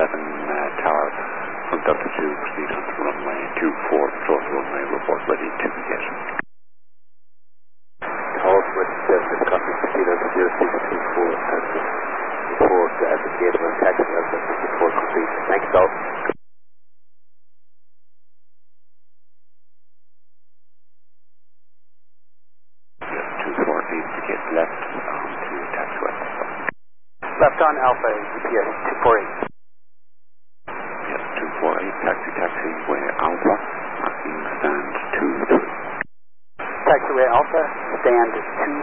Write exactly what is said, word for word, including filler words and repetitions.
seven uh, tower from Delta two, proceed on to runway two four, close runway, report ready to begin. Tower ready to begin, copy, proceed on to zero six two four, and report at the gate of taxi level, report complete. Thanks, all. two four eight, gate left on to taxiway. Left on Alpha, U P S two four eight. Yes, two four eight, taxi, taxiway Alpha, marking stand two three. Taxiway Alpha, stand two